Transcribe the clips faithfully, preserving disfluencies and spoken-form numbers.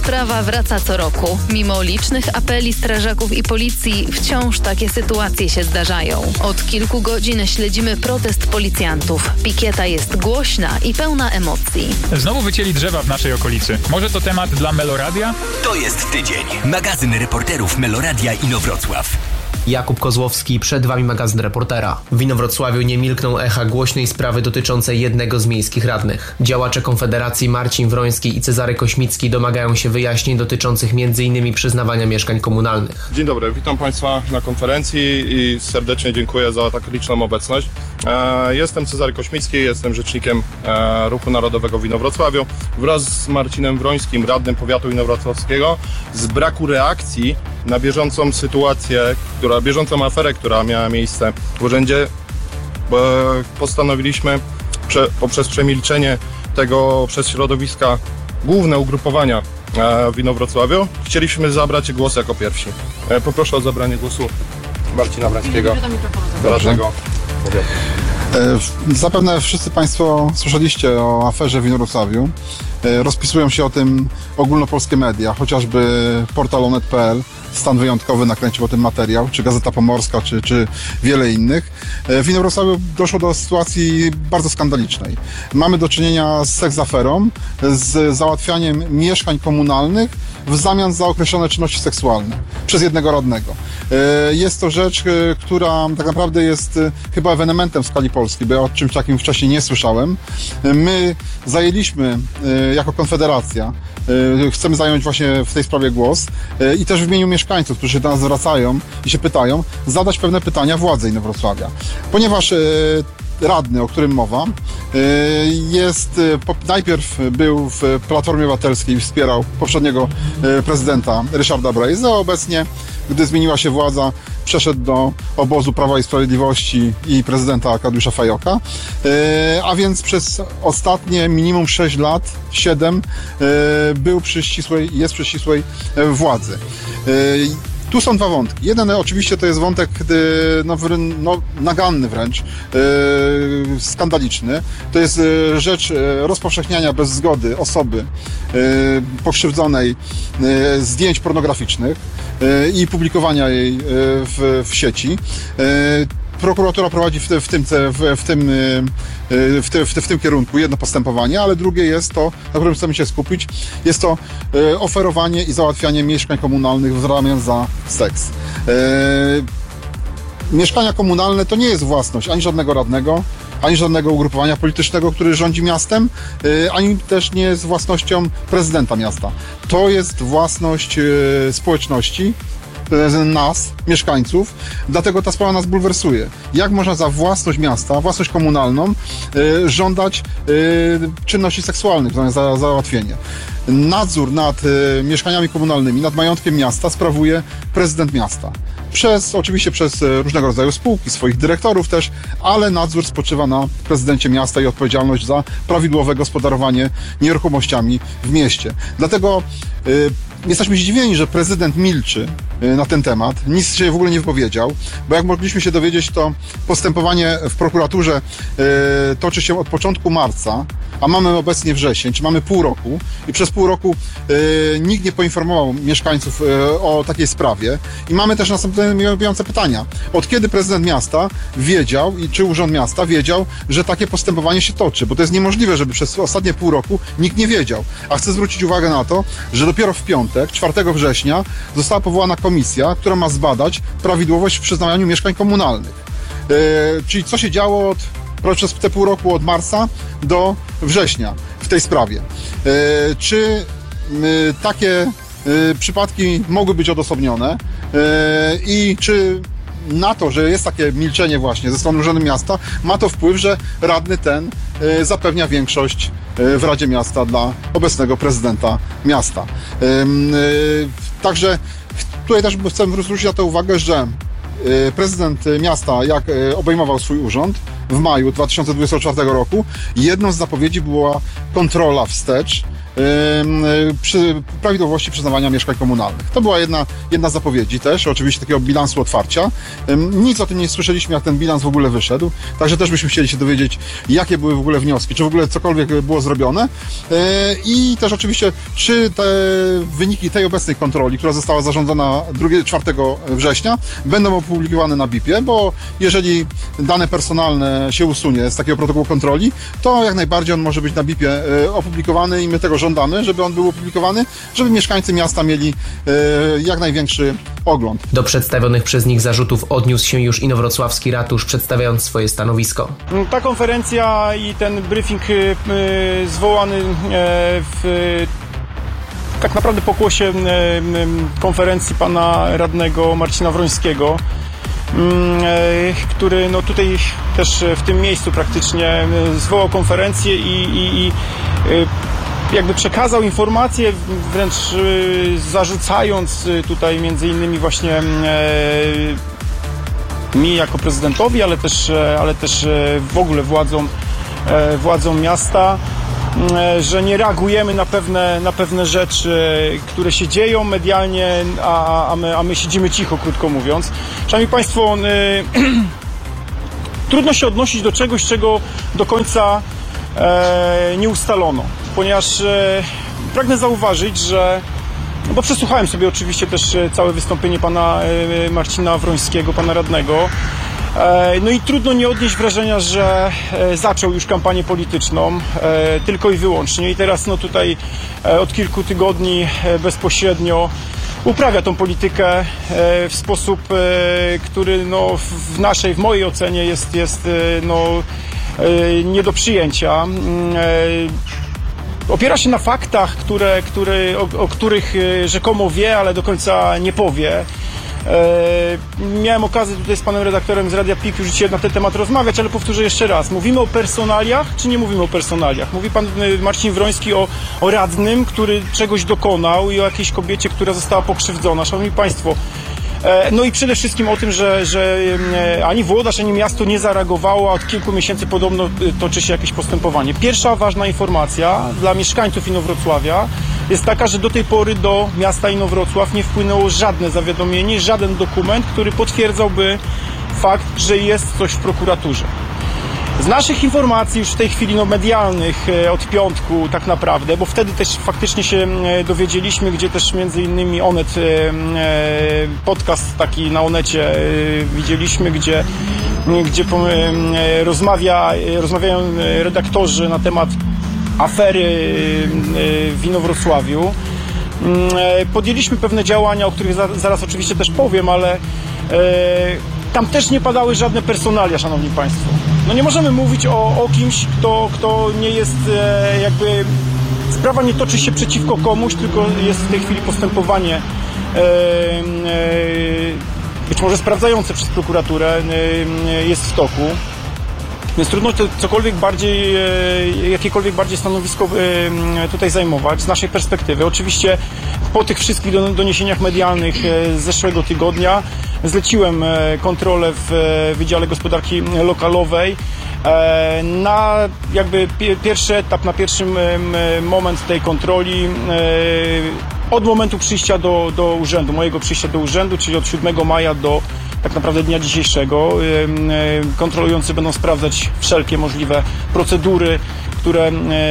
sprawa wraca co roku. Mimo licznych apeli strażaków i policji wciąż takie sytuacje się zdarzają. Od kilku godzin śledzimy protest policjantów. Pikieta jest głośna i pełna emocji. Znowu wycięli drzewa w naszej okolicy. Może to temat dla Meloradia? To jest tydzień. Magazyn reporterów Meloradia Inowrocław. Jakub Kozłowski, przed Wami magazyn reportera. W Inowrocławiu nie milkną echa głośnej sprawy dotyczącej jednego z miejskich radnych. Działacze Konfederacji Marcin Wroński i Cezary Kośmicki domagają się wyjaśnień dotyczących między innymi przyznawania mieszkań komunalnych. Dzień dobry, witam Państwa na konferencji i serdecznie dziękuję za tak liczną obecność. Jestem Cezary Kośmicki, jestem rzecznikiem Ruchu Narodowego w Inowrocławiu. Wraz z Marcinem Wrońskim, radnym powiatu inowrocławskiego, z braku reakcji na bieżącą sytuację, która, bieżącą aferę, która miała miejsce w urzędzie, postanowiliśmy prze, poprzez przemilczenie tego przez środowiska główne ugrupowania w Inowrocławiu, chcieliśmy zabrać głos jako pierwsi. Poproszę o zabranie głosu Marcina Wrońskiego, radnego powiatu. Zapewne wszyscy Państwo słyszeliście o aferze w Inowrocławiu. Rozpisują się o tym ogólnopolskie media, chociażby portal onet kropka pe el, Stan Wyjątkowy nakręcił o tym materiał, czy Gazeta Pomorska, czy, czy wiele innych. W Inowrocławiu doszło do sytuacji bardzo skandalicznej. Mamy do czynienia z seksaferą, z załatwianiem mieszkań komunalnych w zamian za określone czynności seksualne przez jednego radnego. Jest to rzecz, która tak naprawdę jest chyba ewenementem w skali Polski, bo ja o czymś takim wcześniej nie słyszałem. My zajęliśmy jako Konfederacja, chcemy zająć właśnie w tej sprawie głos i też w imieniu mieszkańców, którzy się do nas zwracają i się pytają, zadać pewne pytania władzy Inowrocławia. Ponieważ radny, o którym mowa, jest, najpierw był w Platformie Obywatelskiej i wspierał poprzedniego prezydenta Ryszarda Brejzę, a obecnie, gdy zmieniła się władza, przeszedł do obozu Prawa i Sprawiedliwości i prezydenta Arkadiusza Fajoka, a więc przez ostatnie minimum sześć lat, siedem, był przy ścisłej, jest przy ścisłej władzy. Tu są dwa wątki. Jeden oczywiście to jest wątek no, no, naganny wręcz, yy, skandaliczny. To jest yy, rzecz yy, rozpowszechniania bez zgody osoby yy, pokrzywdzonej yy, zdjęć pornograficznych yy, i publikowania jej yy, w, w sieci. Yy, Prokuratura prowadzi w, w, tym, w, w, tym, w, tym, w tym kierunku jedno postępowanie, ale drugie jest to, na którym chcemy się skupić, jest to oferowanie i załatwianie mieszkań komunalnych w zamian za seks. Mieszkania komunalne to nie jest własność ani żadnego radnego, ani żadnego ugrupowania politycznego, który rządzi miastem, ani też nie jest własnością prezydenta miasta. To jest własność społeczności, nas, mieszkańców, dlatego ta sprawa nas bulwersuje. Jak można za własność miasta, własność komunalną y, żądać y, czynności seksualnych za, za załatwienie? Nadzór nad y, mieszkaniami komunalnymi, nad majątkiem miasta sprawuje prezydent miasta. Przez, oczywiście przez różnego rodzaju spółki, swoich dyrektorów też, ale nadzór spoczywa na prezydencie miasta i odpowiedzialność za prawidłowe gospodarowanie nieruchomościami w mieście. Dlatego y, jesteśmy zdziwieni, że prezydent milczy na ten temat, nic się w ogóle nie wypowiedział, bo jak mogliśmy się dowiedzieć, to postępowanie w prokuraturze y, toczy się od początku marca, a mamy obecnie wrzesień, czy mamy pół roku i przez pół roku y, nikt nie poinformował mieszkańców y, o takiej sprawie i mamy też następujące pytania. Od kiedy prezydent miasta wiedział i czy urząd miasta wiedział, że takie postępowanie się toczy, bo to jest niemożliwe, żeby przez ostatnie pół roku nikt nie wiedział. A chcę zwrócić uwagę na to, że dopiero w piątek, czwartego września została powołana komisja, która ma zbadać prawidłowość w przyznawaniu mieszkań komunalnych. Yy, czyli co się działo od, przez te pół roku od marca do września w tej sprawie. Yy, czy yy, takie yy, przypadki mogły być odosobnione yy, i czy na to, że jest takie milczenie właśnie ze strony Urzędu Miasta, ma to wpływ, że radny ten y, zapewnia większość y, w Radzie Miasta dla obecnego prezydenta miasta. Y, y, także tutaj też chcę zwrócić na to uwagę, że y, prezydent miasta, jak y, obejmował swój urząd w maju dwa tysiące dwudziestego czwartego roku, jedną z zapowiedzi była kontrola wstecz przy prawidłowości przyznawania mieszkań komunalnych. To była jedna, jedna z zapowiedzi też, oczywiście takiego bilansu otwarcia. Nic o tym nie słyszeliśmy, jak ten bilans w ogóle wyszedł, także też byśmy chcieli się dowiedzieć, jakie były w ogóle wnioski, czy w ogóle cokolwiek było zrobione i też oczywiście, czy te wyniki tej obecnej kontroli, która została zarządzona czwartego września, będą opublikowane na B I P-ie, bo jeżeli dane personalne się usunie z takiego protokołu kontroli, to jak najbardziej on może być na B I P-ie opublikowany i my tego żądamy, żeby on był opublikowany, żeby mieszkańcy miasta mieli jak największy ogląd. Do przedstawionych przez nich zarzutów odniósł się już inowrocławski ratusz, przedstawiając swoje stanowisko. Ta konferencja i ten briefing zwołany w tak naprawdę pokłosie konferencji pana radnego Marcina Wrońskiego, który no tutaj też w tym miejscu praktycznie zwołał konferencję i, i, i jakby przekazał informacje, wręcz zarzucając tutaj między innymi właśnie mi jako prezydentowi, ale też, ale też w ogóle władzom, władzom miasta, że nie reagujemy na pewne, na pewne rzeczy, które się dzieją medialnie, a, a, my, a my siedzimy cicho, krótko mówiąc. Szanowni Państwo, trudno się odnosić do czegoś, czego do końca e, nie ustalono, ponieważ e, pragnę zauważyć, że no bo przesłuchałem sobie oczywiście też całe wystąpienie pana e, Marcina Wrońskiego, pana radnego. No i trudno nie odnieść wrażenia, że zaczął już kampanię polityczną tylko i wyłącznie i teraz no tutaj od kilku tygodni bezpośrednio uprawia tą politykę w sposób, który no w naszej, w mojej ocenie jest, jest no nie do przyjęcia. Opiera się na faktach, które, które, o, o których rzekomo wie, ale do końca nie powie. Miałem okazję tutaj z panem redaktorem z Radia P I K już dzisiaj na ten temat rozmawiać, ale powtórzę jeszcze raz. Mówimy o personaliach, czy nie mówimy o personaliach? Mówi pan Marcin Wroński o, o radnym, który czegoś dokonał i o jakiejś kobiecie, która została pokrzywdzona. Szanowni Państwo, no i przede wszystkim o tym, że, że ani włodarz, ani miasto nie zareagowało, a od kilku miesięcy podobno toczy się jakieś postępowanie. Pierwsza ważna informacja dla mieszkańców Inowrocławia jest taka, że do tej pory do miasta Inowrocław nie wpłynęło żadne zawiadomienie, żaden dokument, który potwierdzałby fakt, że jest coś w prokuraturze. Z naszych informacji już w tej chwili no, medialnych od piątku tak naprawdę, bo wtedy też faktycznie się dowiedzieliśmy, gdzie też między innymi Onet, podcast taki na Onecie widzieliśmy, gdzie, gdzie rozmawia, rozmawiają redaktorzy na temat afery w Inowrocławiu. Podjęliśmy pewne działania, o których zaraz oczywiście też powiem, ale tam też nie padały żadne personalia, szanowni państwo. No nie możemy mówić o, o kimś, kto, kto nie jest e, jakby... Sprawa nie toczy się przeciwko komuś, tylko jest w tej chwili postępowanie e, e, być może sprawdzające przez prokuraturę e, jest w toku. Więc trudno to cokolwiek bardziej, e, jakiekolwiek bardziej stanowisko e, tutaj zajmować z naszej perspektywy. Oczywiście po tych wszystkich doniesieniach medialnych z zeszłego tygodnia zleciłem kontrolę w Wydziale Gospodarki Lokalowej na jakby pierwszy etap, na pierwszy moment tej kontroli od momentu przyjścia do, do urzędu, mojego przyjścia do urzędu, czyli od siódmego maja do tak naprawdę dnia dzisiejszego. Kontrolujący będą sprawdzać wszelkie możliwe procedury, które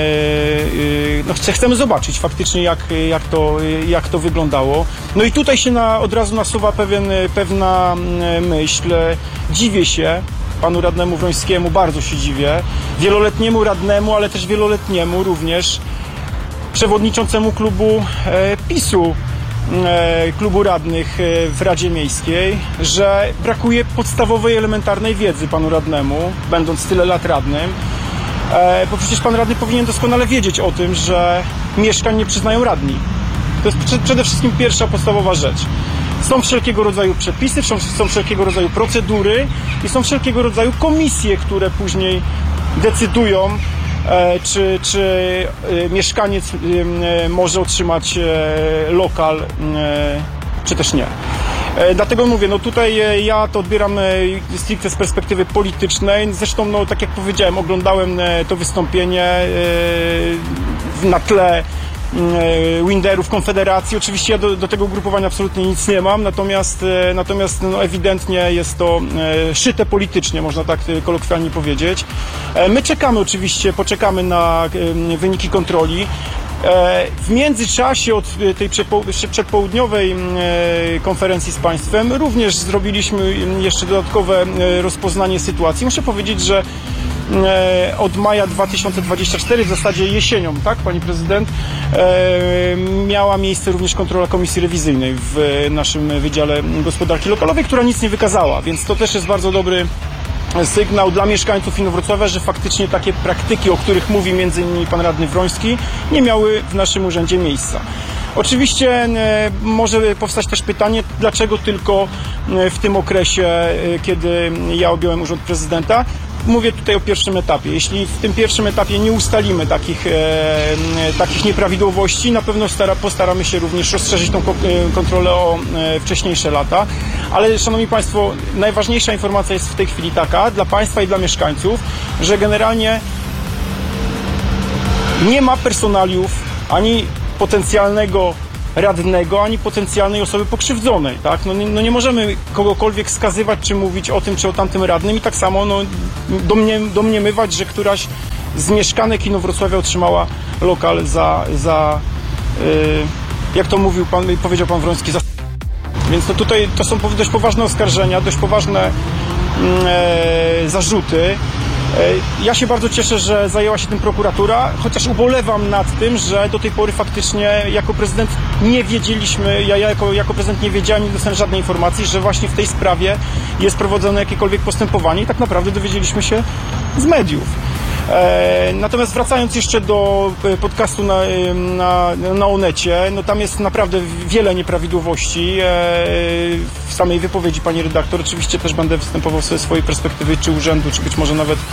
no, chcemy zobaczyć faktycznie, jak, jak, to, jak to wyglądało. No i tutaj się na, od razu nasuwa pewien, pewna myśl. Dziwię się panu radnemu Wrońskiemu, bardzo się dziwię, wieloletniemu radnemu, ale też wieloletniemu również przewodniczącemu klubu PiSu, klubu radnych w Radzie Miejskiej, że brakuje podstawowej, elementarnej wiedzy panu radnemu, będąc tyle lat radnym, bo przecież pan radny powinien doskonale wiedzieć o tym, że mieszkań nie przyznają radni. To jest przede wszystkim pierwsza podstawowa rzecz. Są wszelkiego rodzaju przepisy, są, są wszelkiego rodzaju procedury i są wszelkiego rodzaju komisje, które później decydują, e, czy, czy e, mieszkaniec e, może otrzymać e, lokal, e, czy też nie. E, dlatego mówię, no tutaj e, ja to odbieram e, stricte z perspektywy politycznej. Zresztą, no tak jak powiedziałem, oglądałem e, to wystąpienie e, na tle Winderów, Konfederacji. Oczywiście ja do, do tego ugrupowania absolutnie nic nie mam, natomiast, natomiast no, ewidentnie jest to szyte politycznie, można tak kolokwialnie powiedzieć. My czekamy oczywiście, poczekamy na wyniki kontroli. W międzyczasie od tej przedpołudniowej konferencji z państwem również zrobiliśmy jeszcze dodatkowe rozpoznanie sytuacji. Muszę powiedzieć, że od maja dwa tysiące dwudziestego czwartego, w zasadzie jesienią, tak, pani prezydent, miała miejsce również kontrola komisji rewizyjnej w naszym Wydziale Gospodarki Lokalowej, która nic nie wykazała, więc to też jest bardzo dobry sygnał dla mieszkańców Inowrocławia, że faktycznie takie praktyki, o których mówi między innymi pan radny Wroński, nie miały w naszym urzędzie miejsca. Oczywiście może powstać też pytanie, dlaczego tylko w tym okresie, kiedy ja objąłem urząd prezydenta. Mówię tutaj o pierwszym etapie. Jeśli w tym pierwszym etapie nie ustalimy takich, e, takich nieprawidłowości, na pewno stara, postaramy się również rozszerzyć tą kontrolę o e, wcześniejsze lata. Ale, szanowni państwo, najważniejsza informacja jest w tej chwili taka dla państwa i dla mieszkańców, że generalnie nie ma personaliów ani potencjalnego radnego, ani potencjalnej osoby pokrzywdzonej, tak? No, no nie możemy kogokolwiek skazywać, czy mówić o tym, czy o tamtym radnym i tak samo no, domnie, domniemywać, że któraś z mieszkanek Inowrocławia otrzymała lokal za, za yy, jak to mówił pan, powiedział pan Wroński, za... Więc to tutaj to są dość poważne oskarżenia, dość poważne yy, zarzuty. Ja się bardzo cieszę, że zajęła się tym prokuratura, chociaż ubolewam nad tym, że do tej pory faktycznie jako prezydent nie wiedzieliśmy, ja jako, jako prezydent nie wiedziałem, nie dostałem żadnej informacji, że właśnie w tej sprawie jest prowadzone jakiekolwiek postępowanie i tak naprawdę dowiedzieliśmy się z mediów. E, natomiast wracając jeszcze do podcastu na, na, na Onecie, no tam jest naprawdę wiele nieprawidłowości e, w samej wypowiedzi pani redaktor. Oczywiście też będę występował ze swojej perspektywy, czy urzędu, czy być może nawet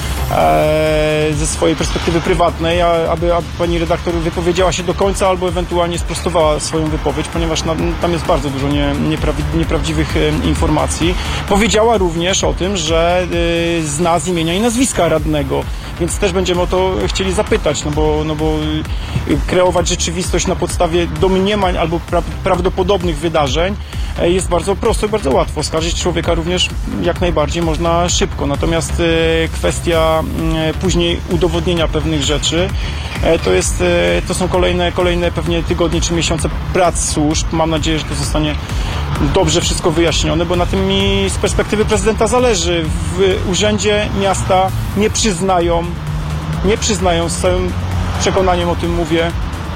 e, ze swojej perspektywy prywatnej, a, aby, aby pani redaktor wypowiedziała się do końca albo ewentualnie sprostowała swoją wypowiedź, ponieważ na, tam jest bardzo dużo nie, nieprawi, nieprawdziwych e, informacji. Powiedziała również o tym, że e, zna z imienia i nazwiska radnego. Więc też będziemy o to chcieli zapytać, no bo, no bo kreować rzeczywistość na podstawie domniemań albo pra prawdopodobnych wydarzeń jest bardzo prosto i bardzo łatwo. Oskarżyć człowieka również jak najbardziej można szybko. Natomiast kwestia później udowodnienia pewnych rzeczy to, jest, to są kolejne, kolejne pewnie tygodnie czy miesiące prac służb. Mam nadzieję, że to zostanie dobrze wszystko wyjaśnione, bo na tym mi z perspektywy prezydenta zależy. W urzędzie miasta nie przyznają, nie przyznają, z całym przekonaniem o tym mówię,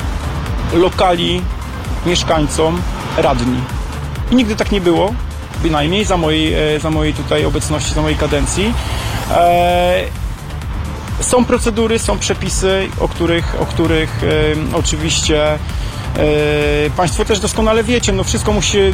lokali mieszkańcom radni. I nigdy tak nie było, bynajmniej za mojej, za mojej tutaj obecności, za mojej kadencji. E, są procedury, są przepisy, o których, o których e, oczywiście Państwo też doskonale wiecie, no wszystko musi się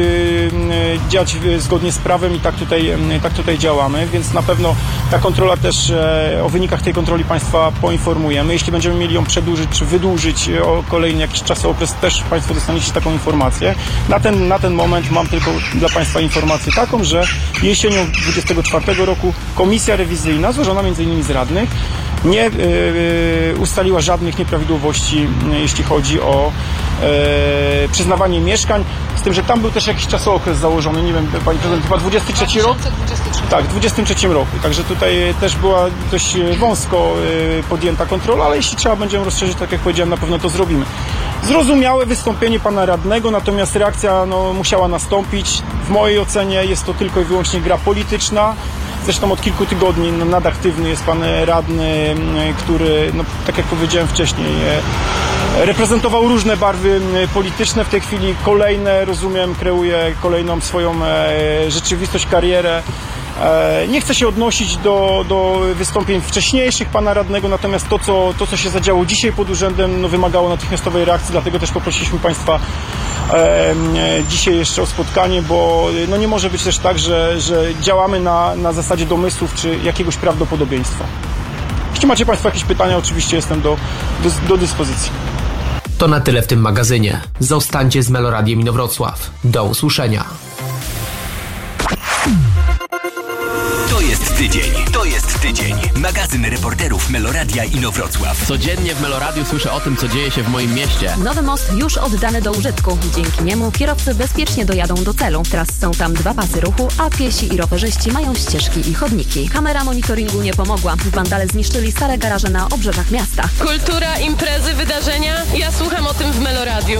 dziać zgodnie z prawem i tak tutaj, tak tutaj działamy, więc na pewno ta kontrola też, o wynikach tej kontroli Państwa poinformujemy. Jeśli będziemy mieli ją przedłużyć czy wydłużyć o kolejny jakiś czasookres, też Państwo dostaniecie taką informację. Na ten, na ten moment mam tylko dla Państwa informację taką, że jesienią dwudziestego czwartego roku komisja rewizyjna, złożona między innymi z radnych, nie yy, ustaliła żadnych nieprawidłowości, jeśli chodzi o yy, przyznawanie mieszkań, z tym, że tam był też jakiś czasookres założony, nie wiem, pani prezydent, chyba dwudziesty trzeci rok? Tak, w dwudziestym trzecim roku, także tutaj też była dość wąsko yy, podjęta kontrola, ale jeśli trzeba będzie ją rozszerzyć, tak jak powiedziałem, na pewno to zrobimy. Zrozumiałe wystąpienie pana radnego, natomiast reakcja no, musiała nastąpić. W mojej ocenie jest to tylko i wyłącznie gra polityczna. Zresztą od kilku tygodni no, nadaktywny jest pan radny, który, no, tak jak powiedziałem wcześniej, reprezentował różne barwy polityczne. W tej chwili kolejne, rozumiem, kreuje kolejną swoją e, rzeczywistość, karierę. E, nie chcę się odnosić do, do wystąpień wcześniejszych pana radnego, natomiast to co, to, co się zadziało dzisiaj pod urzędem, no, wymagało natychmiastowej reakcji, dlatego też poprosiliśmy państwa e, dzisiaj jeszcze o spotkanie, bo no, nie może być też tak, że, że działamy na, na zasadzie domysłów czy jakiegoś prawdopodobieństwa. Jeśli macie państwo jakieś pytania, oczywiście jestem do, do, do dyspozycji. To na tyle w tym magazynie. Zostańcie z Meloradiem Inowrocław. Do usłyszenia. To jest tydzień. To jest tydzień. Magazyn reporterów Meloradia Inowrocław. Codziennie w Meloradiu słyszę o tym, co dzieje się w moim mieście. Nowy most już oddany do użytku. Dzięki niemu kierowcy bezpiecznie dojadą do celu. Teraz są tam dwa pasy ruchu, a piesi i rowerzyści mają ścieżki i chodniki. Kamera monitoringu nie pomogła. Wandale zniszczyli stare garaże na obrzeżach miasta. Kultura, imprezy, wydarzenia. Ja słucham o tym w Meloradiu.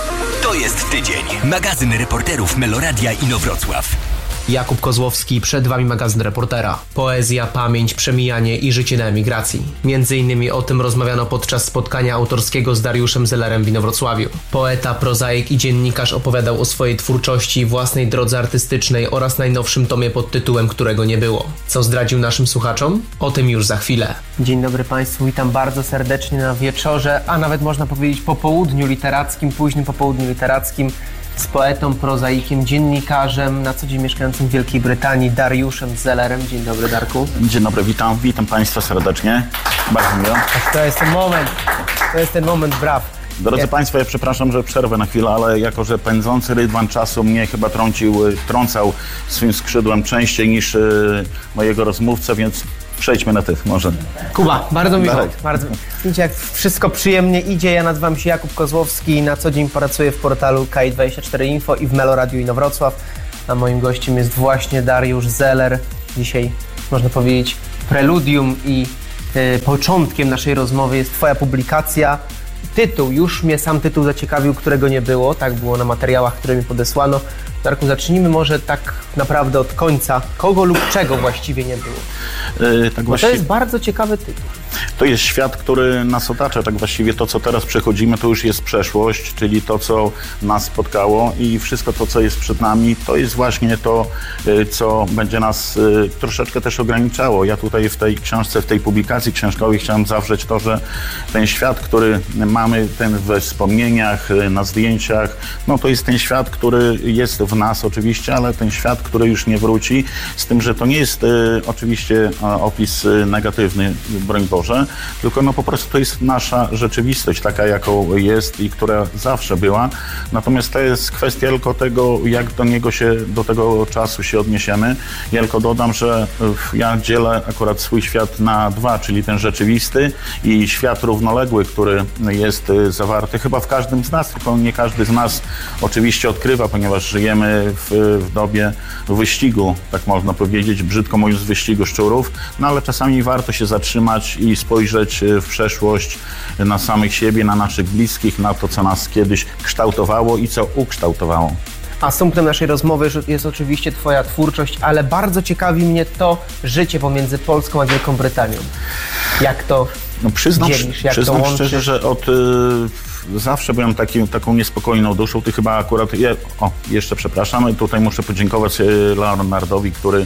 To jest tydzień. Magazyn reporterów Meloradia Inowrocław. Jakub Kozłowski, przed Wami magazyn reportera. Poezja, pamięć, przemijanie i życie na emigracji. Między innymi o tym rozmawiano podczas spotkania autorskiego z Dariuszem Zellerem w Inowrocławiu. Poeta, prozaik i dziennikarz opowiadał o swojej twórczości, własnej drodze artystycznej oraz najnowszym tomie pod tytułem Którego nie było. Co zdradził naszym słuchaczom? O tym już za chwilę. Dzień dobry Państwu, witam bardzo serdecznie na wieczorze, a nawet można powiedzieć popołudniu literackim, późnym popołudniu literackim z poetą, prozaikiem, dziennikarzem, na co dzień mieszkającym w Wielkiej Brytanii, Dariuszem Zellerem. Dzień dobry, Darku. Dzień dobry, witam, witam Państwa serdecznie. Bardzo miło. To jest ten moment, to jest ten moment, braw. Drodzy ja... Państwo, ja przepraszam, że przerwę na chwilę, ale jako, że pędzący rydwan czasu mnie chyba trącił, trącał swym skrzydłem częściej niż y, mojego rozmówcę, więc przejdźmy na tych może. Kuba, bardzo miło. Bardzo. Widzicie, jak wszystko przyjemnie idzie. Ja nazywam się Jakub Kozłowski i na co dzień pracuję w portalu K I dwadzieścia cztery Info i w Meloradiu Inowrocław. A moim gościem jest właśnie Dariusz Zeller. Dzisiaj można powiedzieć preludium i y, początkiem naszej rozmowy jest Twoja publikacja. Tytuł, już mnie sam tytuł zaciekawił, którego nie było. Tak było na materiałach, które mi podesłano. Darku, zacznijmy może tak naprawdę od końca. Kogo lub czego właściwie nie było? Yy, tak Bo właściwie... to jest bardzo ciekawy tytuł. To jest świat, który nas otacza. Tak właściwie to, co teraz przechodzimy, to już jest przeszłość, czyli to, co nas spotkało i wszystko to, co jest przed nami, to jest właśnie to, co będzie nas troszeczkę też ograniczało. Ja tutaj w tej książce, w tej publikacji książkowej chciałem zawrzeć to, że ten świat, który mamy ten we wspomnieniach, na zdjęciach, no to jest ten świat, który jest w nas oczywiście, ale ten świat, który już nie wróci, z tym, że to nie jest oczywiście opis negatywny, broń Boże, tylko no po prostu to jest nasza rzeczywistość, taka jaką jest i która zawsze była. Natomiast to jest kwestia tylko tego, jak do niego się, do tego czasu się odniesiemy. Ja tylko dodam, że ja dzielę akurat swój świat na dwa, czyli ten rzeczywisty i świat równoległy, który jest zawarty chyba w każdym z nas, tylko nie każdy z nas oczywiście odkrywa, ponieważ żyjemy w, w dobie wyścigu, tak można powiedzieć, brzydko mówiąc, wyścigu szczurów, no ale czasami warto się zatrzymać i spojrzeć w przeszłość na samych siebie, na naszych bliskich, na to, co nas kiedyś kształtowało i co ukształtowało. A sumptem naszej rozmowy jest oczywiście Twoja twórczość, ale bardzo ciekawi mnie to życie pomiędzy Polską a Wielką Brytanią. Jak to no, przyznam, dzielisz, jak przyznam to łączysz? szczerze, że od... Yy... zawsze byłem taki, taką niespokojną duszą. Ty chyba akurat... Ja, o, jeszcze przepraszam. Tutaj muszę podziękować Leonardowi, który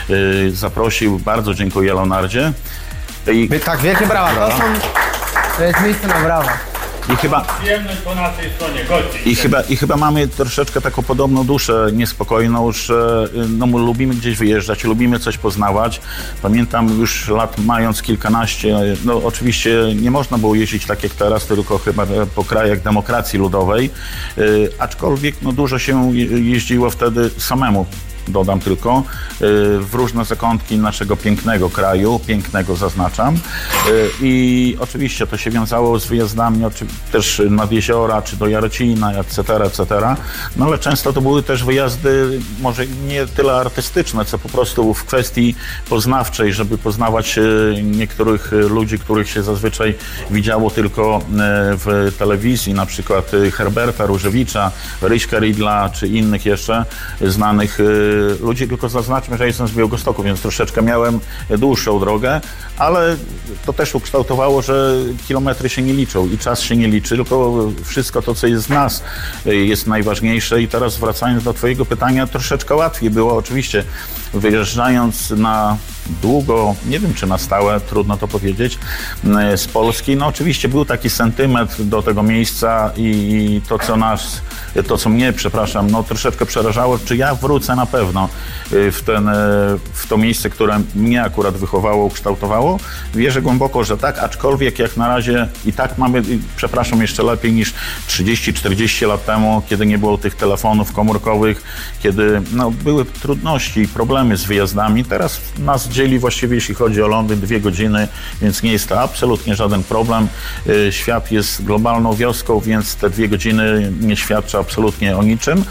y, zaprosił. Bardzo dziękuję Leonardzie. I, tak, wielkie brawa. brawa. To, są, to jest miejsce na brawa. I chyba, przyjemność po naszej stronie, gości. I chyba, I chyba mamy troszeczkę taką podobną duszę niespokojną, że no, lubimy gdzieś wyjeżdżać, lubimy coś poznawać. Pamiętam już lat mając kilkanaście, no oczywiście nie można było jeździć tak jak teraz, tylko chyba po krajach demokracji ludowej, yy, aczkolwiek no, dużo się jeździło wtedy samemu. Dodam tylko, w różne zakątki naszego pięknego kraju, pięknego zaznaczam. I oczywiście to się wiązało z wyjazdami też nad jeziora, czy do Jarocina, et cetera, et cetera. No ale często to były też wyjazdy może nie tyle artystyczne, co po prostu w kwestii poznawczej, żeby poznawać niektórych ludzi, których się zazwyczaj widziało tylko w telewizji, na przykład Herberta Różewicza, Ryśka Ridla, czy innych jeszcze znanych ludzi, tylko zaznaczmy, że jestem z Białegostoku, więc troszeczkę miałem dłuższą drogę, ale to też ukształtowało, że kilometry się nie liczą i czas się nie liczy, tylko wszystko to, co jest z nas, jest najważniejsze. I teraz wracając do Twojego pytania, troszeczkę łatwiej było oczywiście wyjeżdżając na długo, nie wiem czy na stałe, trudno to powiedzieć, z Polski. No oczywiście był taki sentyment do tego miejsca i to, co nas, to, co mnie, przepraszam, no troszeczkę przerażało, czy ja wrócę na pewno w, ten, w to miejsce, które mnie akurat wychowało, ukształtowało. Wierzę głęboko, że tak, aczkolwiek jak na razie i tak mamy, przepraszam, jeszcze lepiej niż trzydzieści czterdzieści lat temu, kiedy nie było tych telefonów komórkowych, kiedy no, były trudności i problemy z wyjazdami. Teraz nas dzieli właściwie, jeśli chodzi o Londyn, dwie godziny, więc nie jest to absolutnie żaden problem. Świat jest globalną wioską, więc te dwie godziny nie świadczy absolutnie o niczym.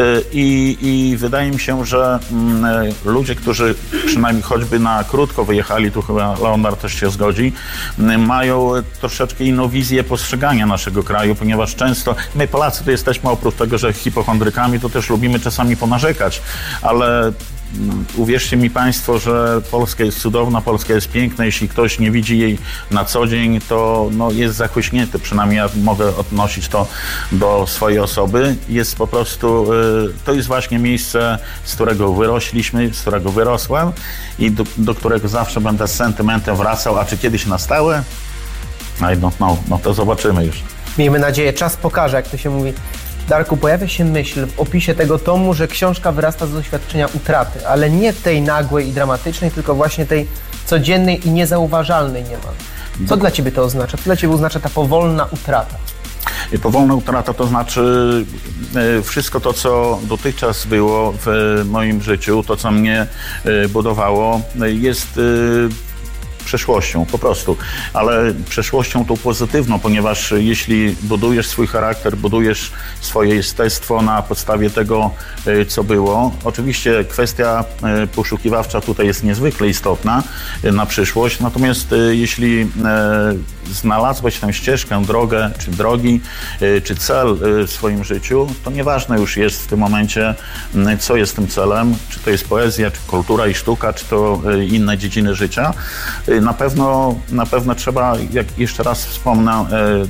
I, i wydaje mi się, że ludzie, którzy przynajmniej choćby na krótko wyjechali, tu chyba Leonard też się zgodzi, mają troszeczkę inną wizję postrzegania naszego kraju, ponieważ często my Polacy to jesteśmy, oprócz tego, że hipochondrykami, to też lubimy czasami ponarzekać, ale uwierzcie mi Państwo, że Polska jest cudowna, Polska jest piękna. Jeśli ktoś nie widzi jej na co dzień, to no, jest zachłyśnięty. Przynajmniej ja mogę odnosić to do swojej osoby. Jest po prostu, to jest właśnie miejsce, z którego wyrośliśmy, z którego wyrosłem i do, do którego zawsze będę z sentymentem wracał. A czy kiedyś na stałe? I don't know. No to zobaczymy już. Miejmy nadzieję, czas pokaże, jak to się mówi. Darku, pojawia się myśl w opisie tego tomu, że książka wyrasta z doświadczenia utraty, ale nie tej nagłej i dramatycznej, tylko właśnie tej codziennej i niezauważalnej niemal. Co dla Ciebie to oznacza? Co dla Ciebie oznacza ta powolna utrata? Powolna utrata to znaczy wszystko to, co dotychczas było w moim życiu, to, co mnie budowało, jest przeszłością, po prostu, ale przeszłością tą pozytywną, ponieważ jeśli budujesz swój charakter, budujesz swoje jestestwo na podstawie tego, co było, oczywiście kwestia poszukiwawcza tutaj jest niezwykle istotna na przyszłość, natomiast jeśli znalazłeś tę ścieżkę, drogę, czy drogi, czy cel w swoim życiu, to nieważne już jest w tym momencie, co jest tym celem, czy to jest poezja, czy kultura i sztuka, czy to inne dziedziny życia. Na pewno, na pewno trzeba, jak jeszcze raz wspomnę,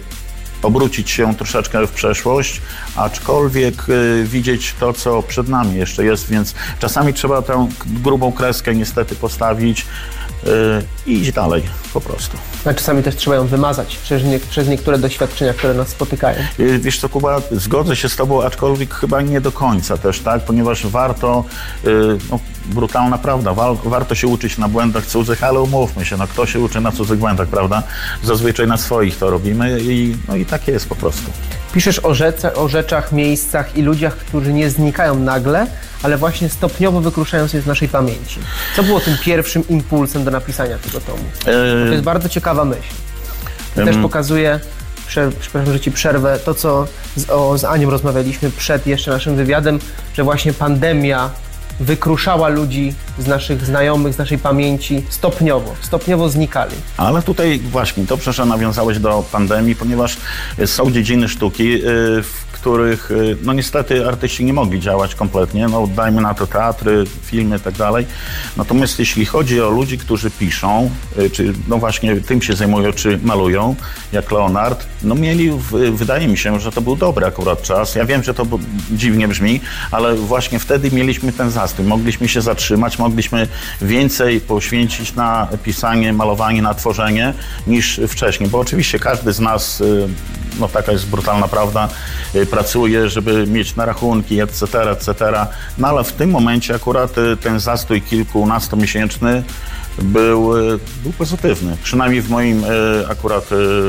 obrócić się troszeczkę w przeszłość, aczkolwiek widzieć to, co przed nami jeszcze jest, więc czasami trzeba tę grubą kreskę niestety postawić i iść dalej po prostu. A czasami też trzeba ją wymazać przez, nie, przez niektóre doświadczenia, które nas spotykają. Wiesz co, Kuba, zgodzę się z Tobą, aczkolwiek chyba nie do końca też, tak? Ponieważ warto, no, brutalna prawda, warto się uczyć na błędach cudzych, ale umówmy się, no kto się uczy na cudzych błędach, prawda? Zazwyczaj na swoich to robimy i, no, i tak jest po prostu. Piszesz o, rzece, o rzeczach, miejscach i ludziach, którzy nie znikają nagle, ale właśnie stopniowo wykruszają się z naszej pamięci. Co było tym pierwszym impulsem do napisania tego tomu? To jest bardzo ciekawa myśl. To też pokazuje, przepraszam, że Ci przerwę, to co z, o, z Anią rozmawialiśmy przed jeszcze naszym wywiadem, że właśnie pandemia wykruszała ludzi z naszych znajomych, z naszej pamięci stopniowo, stopniowo znikali. Ale tutaj właśnie dobrze, że nawiązałeś do pandemii, ponieważ są dziedziny sztuki, w których no niestety artyści nie mogli działać kompletnie, no dajmy na to teatry, filmy i tak dalej. Natomiast jeśli chodzi o ludzi, którzy piszą, czy no właśnie tym się zajmują, czy malują, jak Leonard, no mieli, wydaje mi się, że to był dobry akurat czas. Ja wiem, że to dziwnie brzmi, ale właśnie wtedy mieliśmy ten zastój. Mogliśmy się zatrzymać, mogliśmy więcej poświęcić na pisanie, malowanie, na tworzenie niż wcześniej, bo oczywiście każdy z nas, no taka jest brutalna prawda, pracuje, żeby mieć na rachunki, et cetera, et cetera. No ale w tym momencie akurat ten zastój kilkunastomiesięczny był, był pozytywny. Przynajmniej w moim akurat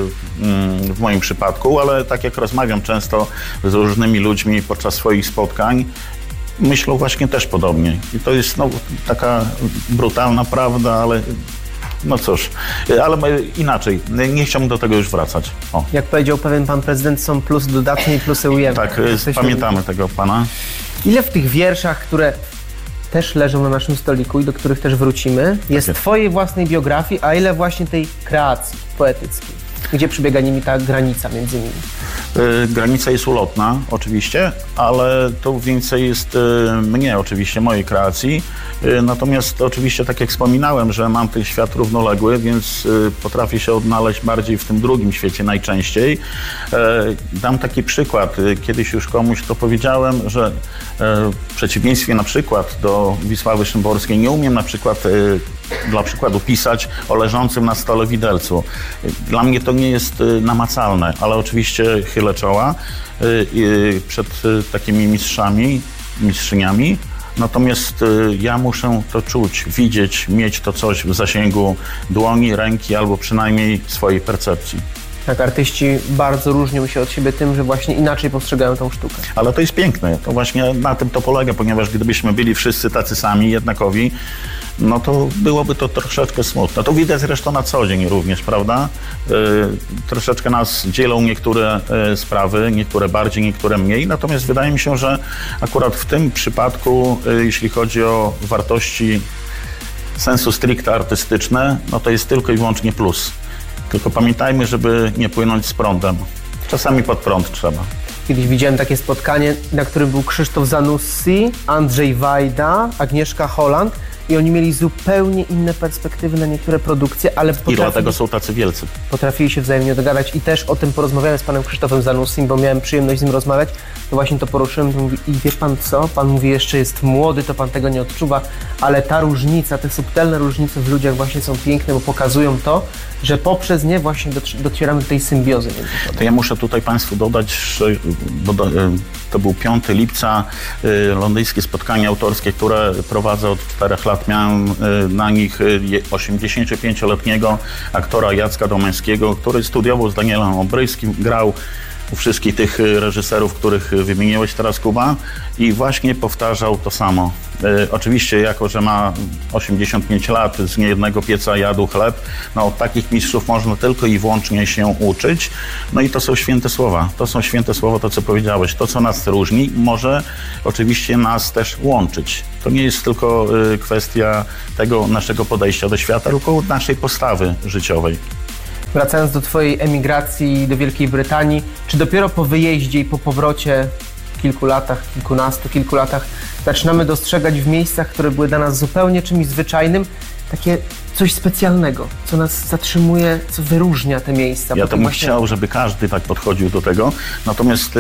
w moim przypadku, ale tak jak rozmawiam często z różnymi ludźmi podczas swoich spotkań, myślą właśnie też podobnie. I to jest no, taka brutalna prawda, ale no cóż, ale inaczej, nie chciałbym do tego już wracać. O. Jak powiedział pewien pan prezydent, są plusy dodatnie i plusy ujemne. Tak, pamiętamy tego pana. Ile w tych wierszach, które też leżą na naszym stoliku i do których też wrócimy, jest tak Twojej własnej biografii, a ile właśnie tej kreacji poetyckiej? Gdzie przebiega nimi ta granica między nimi? Yy, granica jest ulotna, oczywiście, ale to więcej jest yy, mnie, oczywiście, mojej kreacji. Yy, natomiast oczywiście, tak jak wspominałem, że mam ten świat równoległy, więc yy, potrafię się odnaleźć bardziej w tym drugim świecie najczęściej. Yy, dam taki przykład. Yy, kiedyś już komuś to powiedziałem, że yy, w przeciwieństwie na przykład do Wisławy Szymborskiej nie umiem na przykład yy, dla przykładu pisać o leżącym na stole widelcu. Dla mnie to nie jest namacalne, ale oczywiście chylę czoła przed takimi mistrzami, mistrzyniami. Natomiast ja muszę to czuć, widzieć, mieć to coś w zasięgu dłoni, ręki albo przynajmniej swojej percepcji. Tak, artyści bardzo różnią się od siebie tym, że właśnie inaczej postrzegają tą sztukę. Ale to jest piękne, to właśnie na tym to polega, ponieważ gdybyśmy byli wszyscy tacy sami, jednakowi, no to byłoby to troszeczkę smutne. To widać zresztą na co dzień również, prawda? Yy, troszeczkę nas dzielą niektóre yy, sprawy, niektóre bardziej, niektóre mniej, natomiast wydaje mi się, że akurat w tym przypadku, yy, jeśli chodzi o wartości sensu stricte artystyczne, no to jest tylko i wyłącznie plus. Tylko pamiętajmy, żeby nie płynąć z prądem. Czasami pod prąd trzeba. Kiedyś widziałem takie spotkanie, na którym był Krzysztof Zanussi, Andrzej Wajda, Agnieszka Holland i oni mieli zupełnie inne perspektywy na niektóre produkcje, ale potrafili, I dlatego są tacy wielcy. Potrafili się wzajemnie dogadać i też o tym porozmawiałem z panem Krzysztofem Zanussim, bo miałem przyjemność z nim rozmawiać, to właśnie to poruszyłem, to mówi, i wie pan co, pan mówi, jeszcze jest młody, to pan tego nie odczuwa, ale ta różnica, te subtelne różnice w ludziach właśnie są piękne, bo pokazują to, że poprzez nie właśnie docieramy do tej symbiozy. To ja muszę tutaj państwu dodać, że bo do, to był piątego lipca, londyńskie spotkanie autorskie, które prowadzę od czterech lat. Miałem na nich osiemdziesięciopięcioletniego aktora Jacka Domańskiego, który studiował z Danielem Obryskim, grał u wszystkich tych reżyserów, których wymieniłeś teraz, Kuba, i właśnie powtarzał to samo. E, oczywiście, jako że ma osiemdziesiąt pięć lat, z niejednego pieca jadł chleb, no od takich mistrzów można tylko i wyłącznie się uczyć. No i to są święte słowa. To są święte słowa, to co powiedziałeś. To, co nas różni, może oczywiście nas też łączyć. To nie jest tylko y, kwestia tego naszego podejścia do świata, tylko naszej postawy życiowej. Wracając do twojej emigracji do Wielkiej Brytanii, czy dopiero po wyjeździe i po powrocie w kilku latach, kilkunastu, kilku latach zaczynamy dostrzegać w miejscach, które były dla nas zupełnie czymś zwyczajnym, takie coś specjalnego, co nas zatrzymuje, co wyróżnia te miejsca? Ja to bym właśnie... chciał, żeby każdy tak podchodził do tego, natomiast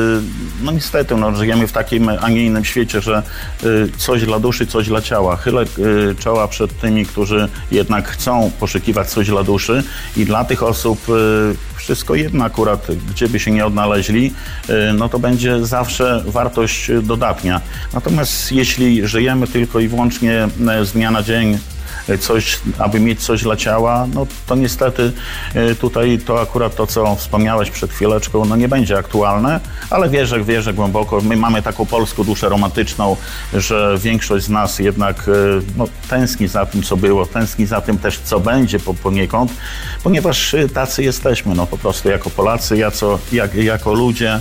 no niestety no, żyjemy w takim, a nie innym świecie, że coś dla duszy, coś dla ciała. Chylę czoła przed tymi, którzy jednak chcą poszukiwać coś dla duszy i dla tych osób wszystko jedno akurat, gdzie by się nie odnaleźli, no to będzie zawsze wartość dodatnia. Natomiast jeśli żyjemy tylko i wyłącznie z dnia na dzień, coś, aby mieć coś dla ciała, no to niestety tutaj to akurat to, co wspomniałeś przed chwileczką, no nie będzie aktualne, ale wierzę, wierzę głęboko. My mamy taką polską duszę romantyczną, że większość z nas jednak no, tęskni za tym, co było, tęskni za tym też, co będzie po, poniekąd, ponieważ tacy jesteśmy, no po prostu jako Polacy, jako, jak, jako ludzie,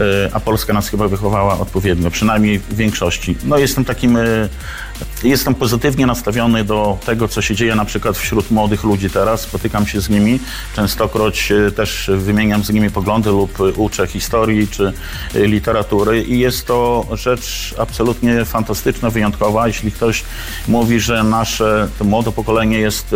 a Polska nas chyba wychowała odpowiednio, przynajmniej w większości. No jestem takim, jestem pozytywnie nastawiony do tego, co się dzieje na przykład wśród młodych ludzi teraz. Spotykam się z nimi, częstokroć też wymieniam z nimi poglądy lub uczę historii czy literatury i jest to rzecz absolutnie fantastyczna, wyjątkowa. Jeśli ktoś mówi, że nasze to młode pokolenie jest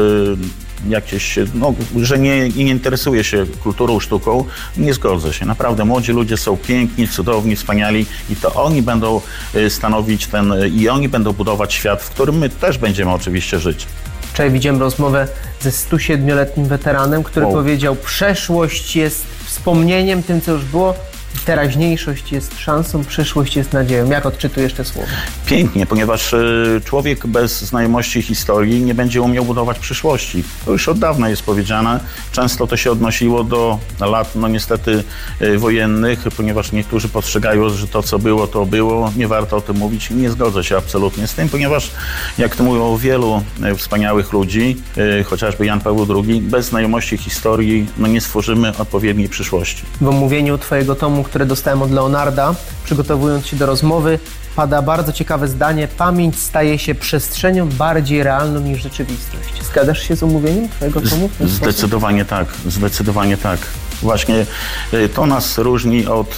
jakieś, no, że nie, nie interesuje się kulturą, sztuką, nie zgodzę się. Naprawdę młodzi ludzie są piękni, cudowni, wspaniali i to oni będą stanowić ten, i oni będą budować świat, w którym my też będziemy oczywiście żyć. Wczoraj widziałem rozmowę ze stusiedmioletnim weteranem, który wow. powiedział, przeszłość jest wspomnieniem tym, co już było, teraźniejszość jest szansą, przyszłość jest nadzieją. Jak odczytujesz te słowa? Pięknie, ponieważ człowiek bez znajomości historii nie będzie umiał budować przyszłości. To już od dawna jest powiedziane. Często to się odnosiło do lat, no niestety, wojennych, ponieważ niektórzy postrzegają, że to, co było, to było. Nie warto o tym mówić. Nie zgodzę się absolutnie z tym, ponieważ, jak to mówią wielu wspaniałych ludzi, chociażby Jan Paweł drugi, bez znajomości historii no nie stworzymy odpowiedniej przyszłości. W omówieniu twojego tomu, które dostałem od Leonarda, przygotowując się do rozmowy, pada bardzo ciekawe zdanie: pamięć staje się przestrzenią bardziej realną niż rzeczywistość. Zgadzasz się z omówieniem twojego tomu w ten sposób? Zdecydowanie tak, zdecydowanie tak. Właśnie to nas różni od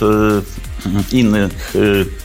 innych,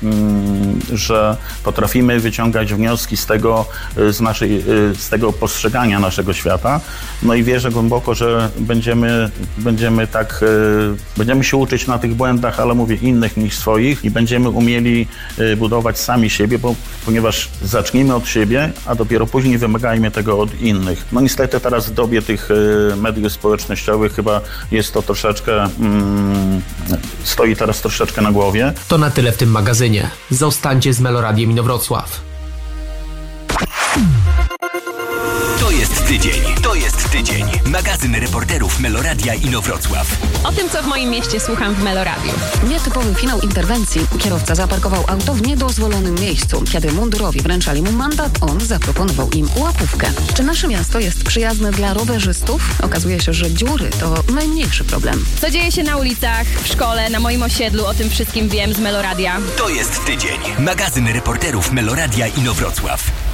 że potrafimy wyciągać wnioski z tego, z, naszej, z tego postrzegania naszego świata. No i wierzę głęboko, że będziemy, będziemy tak, będziemy się uczyć na tych błędach, ale mówię innych niż swoich i będziemy umieli budować sami siebie, bo, ponieważ zacznijmy od siebie, a dopiero później wymagajmy tego od innych. No niestety teraz w dobie tych mediów społecznościowych chyba jest to troszeczkę, mm, stoi teraz troszeczkę na głowie. To na tyle w tym magazynie. Zostańcie z Meloradiem Inowrocław. To jest tydzień. To jest tydzień. Magazyn reporterów Meloradia Inowrocław. O tym, co w moim mieście słucham w Meloradiu. Nietypowy finał interwencji. Kierowca zaparkował auto w niedozwolonym miejscu. Kiedy mundurowi wręczali mu mandat, on zaproponował im łapówkę. Czy nasze miasto jest przyjazne dla rowerzystów? Okazuje się, że dziury to najmniejszy problem. Co dzieje się na ulicach, w szkole, na moim osiedlu, o tym wszystkim wiem z Meloradia. To jest tydzień. Magazyn reporterów Meloradia Inowrocław.